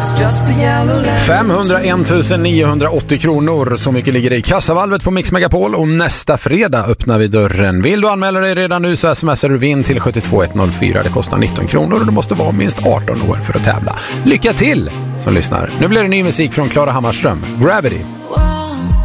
501 980 kronor, så mycket ligger det i kassavalvet på Mix Megapol, och nästa fredag öppnar vi dörren. Vill du anmäla dig redan nu så smsar du vinn till 72104. Det kostar 19 kronor och du måste vara minst 18 år för att tävla. Lycka till som lyssnar. Nu blir det ny musik från Klara Hammarström, Gravity.